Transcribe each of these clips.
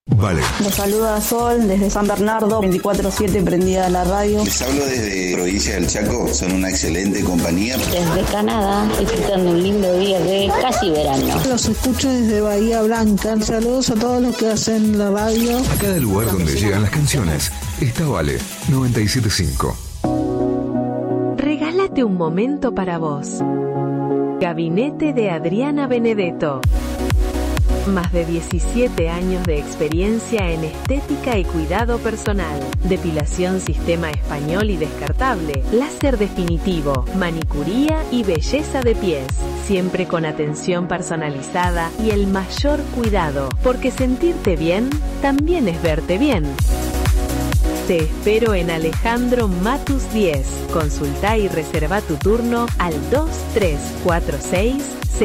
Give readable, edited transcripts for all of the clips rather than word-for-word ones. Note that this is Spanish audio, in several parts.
Vale. Los saluda Sol desde San Bernardo, 24/7 prendida a la radio. Les hablo desde provincia del Chaco, son una excelente compañía. Desde Canadá, disfrutando un lindo día de casi verano. Los escucho desde Bahía Blanca. Saludos a todos los que hacen la radio. A cada lugar donde llegan las canciones está Vale 97.5. Regálate un momento para vos. Gabinete de Adriana Benedetto. Más de 17 años de experiencia en estética y cuidado personal, depilación sistema español y descartable, láser definitivo, manicuría y belleza de pies, siempre con atención personalizada y el mayor cuidado, porque sentirte bien también es verte bien. Te espero en Alejandro Matus 10. Consulta y reserva tu turno al 2346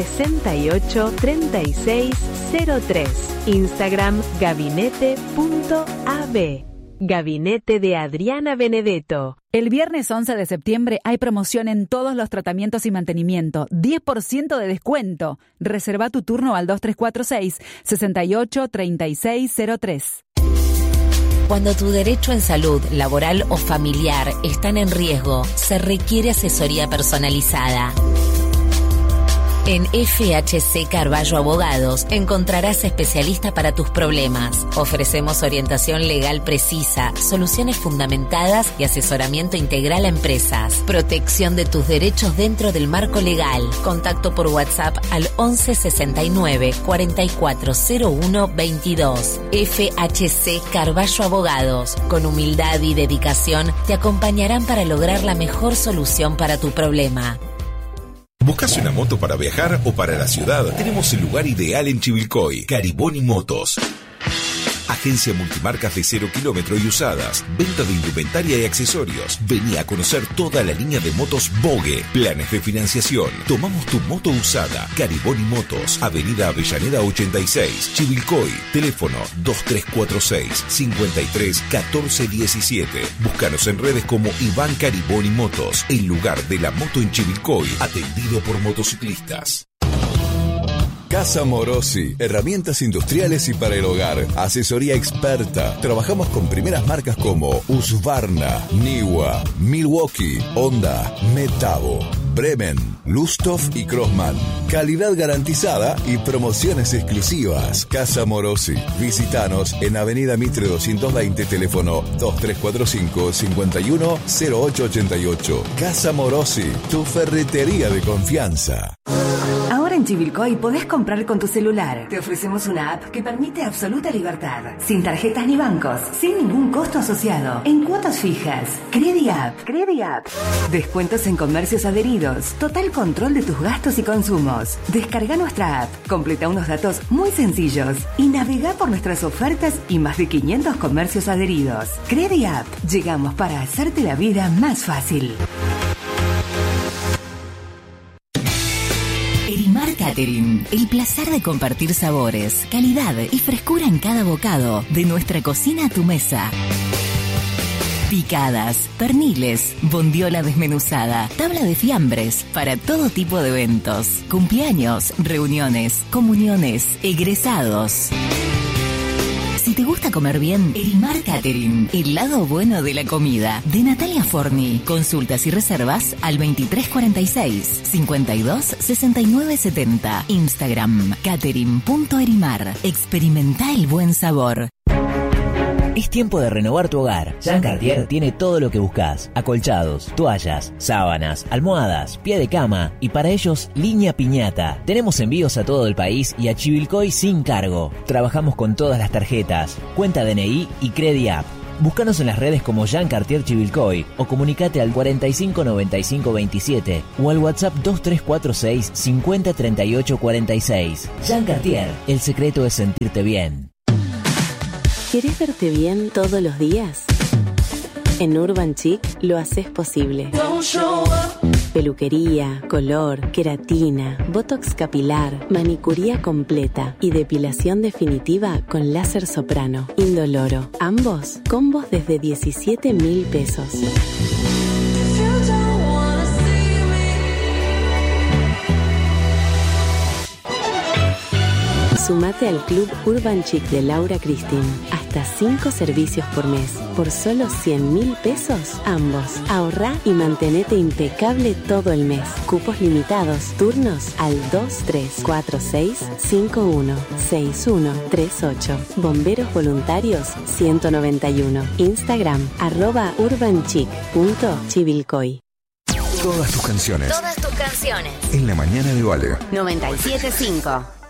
683603. Instagram gabinete.ab. Gabinete de Adriana Benedetto. El viernes 11 de septiembre hay promoción en todos los tratamientos y mantenimiento. 10% de descuento. Reserva tu turno al 2346 683603. Cuando tu derecho en salud, laboral o familiar están en riesgo, se requiere asesoría personalizada. En FHC Carballo Abogados encontrarás especialista para tus problemas. Ofrecemos orientación legal precisa, soluciones fundamentadas y asesoramiento integral a empresas. Protección de tus derechos dentro del marco legal. Contacto por WhatsApp al 11 69 4401 22. FHC Carballo Abogados. Con humildad y dedicación te acompañarán para lograr la mejor solución para tu problema. ¿Buscas una moto para viajar o para la ciudad? Tenemos el lugar ideal en Chivilcoy. Cariboni Motos. Agencia multimarcas de 0 kilómetro y usadas. Venta de indumentaria y accesorios. Vení a conocer toda la línea de motos Bogue. Planes de financiación. Tomamos tu moto usada. Cariboni Motos. Avenida Avellaneda 86. Chivilcoy. Teléfono 2346 53 14 17. Búscanos en redes como Iván Cariboni Motos. El lugar de la moto en Chivilcoy. Atendido por motociclistas. Casa Morosi, herramientas industriales y para el hogar, asesoría experta. Trabajamos con primeras marcas como Husqvarna, Niwa, Milwaukee, Honda, Metabo, Bremen, Lustoff y Crossman. Calidad garantizada y promociones exclusivas. Casa Morosi. Visítanos en Avenida Mitre 220, teléfono 2345 51 0888. Casa Morosi, tu ferretería de confianza. Ahora en Chivilcoy podés comprar con tu celular. Te ofrecemos una app que permite absoluta libertad, sin tarjetas ni bancos, sin ningún costo asociado, en cuotas fijas. CrediApp. Descuentos en comercios adheridos, total control de tus gastos y consumos. Descarga nuestra app, completa unos datos muy sencillos y navega por nuestras ofertas y más de 500 comercios adheridos. CrediApp. Llegamos para hacerte la vida más fácil. Erimar Catering, el placer de compartir sabores, calidad y frescura en cada bocado, de nuestra cocina a tu mesa. Picadas, perniles, bondiola desmenuzada, tabla de fiambres, para todo tipo de eventos, cumpleaños, reuniones, comuniones, egresados. Si te gusta comer bien, Erimar Catering, el lado bueno de la comida, de Natalia Forni. Consultas y reservas al 2346 52 69 70. Instagram catering.erimar. Experimenta el buen sabor. Es tiempo de renovar tu hogar. Jean Cartier tiene todo lo que buscas: acolchados, toallas, sábanas, almohadas, pie de cama y para ellos línea piñata. Tenemos envíos a todo el país y a Chivilcoy sin cargo. Trabajamos con todas las tarjetas, cuenta DNI y CrediApp. Búscanos en las redes como Jean Cartier Chivilcoy o comunicate al 45 95 27 o al WhatsApp 2346 50 38 46. Jean Cartier, el secreto es sentirte bien. ¿Querés verte bien todos los días? En Urban Chic lo haces posible. Peluquería, color, queratina, botox capilar, manicuría completa y depilación definitiva con láser soprano. Indoloro. Ambos combos desde 17.000 pesos. Sumate al Club Urban Chic de Laura Cristin. Hasta 5 servicios por mes. Por solo 100.000 pesos ambos. Ahorrá y mantenete impecable todo el mes. Cupos limitados. Turnos al 2346516138. Bomberos voluntarios 191. Instagram @urbanchic.chivilcoy. Todas tus canciones. Todas tus canciones. En la mañana de Vale. 97.5.